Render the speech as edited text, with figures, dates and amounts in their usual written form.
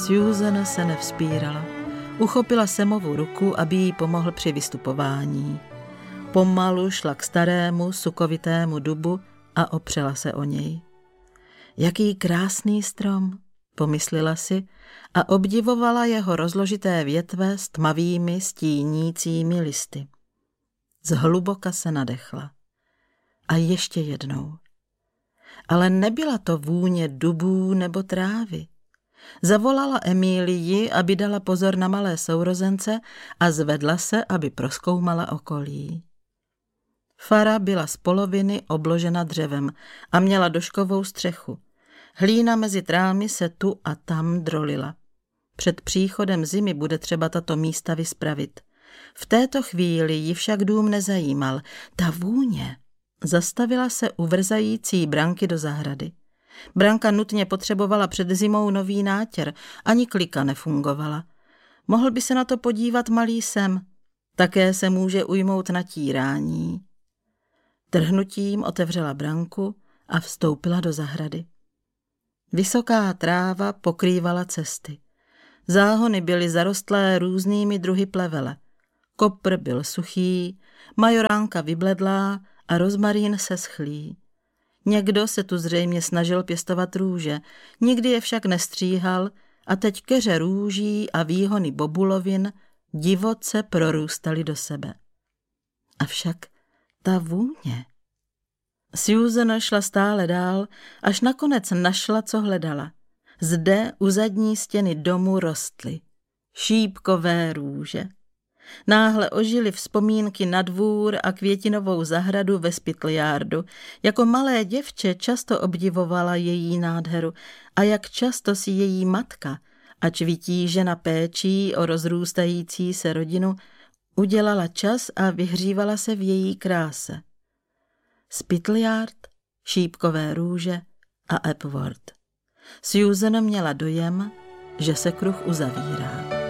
Susan se nevzpírala. Uchopila Samovu ruku, aby jí pomohl při vystupování. Pomalu šla k starému sukovitému dubu a opřela se o něj. Jaký krásný strom, pomyslela si a obdivovala jeho rozložité větve s tmavými stínícími listy. Zhluboka se nadechla. A ještě jednou. Ale nebyla to vůně dubů nebo trávy. Zavolala Emílii, aby dala pozor na malé sourozence a zvedla se, aby prozkoumala okolí. Fara byla z poloviny obložena dřevem a měla doškovou střechu. Hlína mezi trávami se tu a tam drolila. Před příchodem zimy bude třeba tato místa vyspravit. V této chvíli ji však dům nezajímal. Ta vůně zastavila se u vrzající branky do zahrady. Branka nutně potřebovala před zimou nový nátěr, ani klika nefungovala. Mohl by se na to podívat malý Sam. Také se může ujmout natírání. Trhnutím otevřela branku a vstoupila do zahrady. Vysoká tráva pokrývala cesty. Záhony byly zarostlé různými druhy plevele. Kopr byl suchý, majoránka vybledlá a rozmarín se schlí. Někdo se tu zřejmě snažil pěstovat růže, nikdy je však nestříhal a teď keře růží a výhony bobulovin divoce prorůstaly do sebe. Avšak ta vůně. Susan šla stále dál, až nakonec našla, co hledala. Zde u zadní stěny domu rostly šípkové růže. Náhle ožily vzpomínky na dvůr a květinovou zahradu ve Spitleyardu. Jako malé děvče často obdivovala její nádheru a jak často si její matka, ač vytížena péčí o rozrůstající se rodinu, udělala čas a vyhřívala se v její kráse. Spitleyard, šípkové růže a Epworth. Susan měla dojem, že se kruh uzavírá.